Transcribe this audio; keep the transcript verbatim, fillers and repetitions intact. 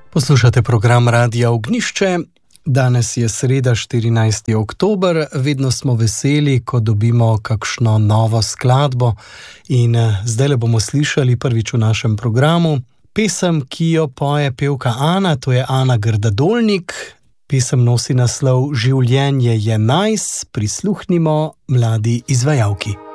Poslušate program Radia Ognjišče. Danes je sreda, štirinajsti oktober. Vedno smo veseli, ko dobimo kakšno novo skladbo. In zdaj le bomo slišali prvič v našem programu pesem, ki jo poje pevka Ana, to je Ana Grdadolnik. Pesem nosi naslov Življenje je najs. Prisluhnimo mladi izvajalki.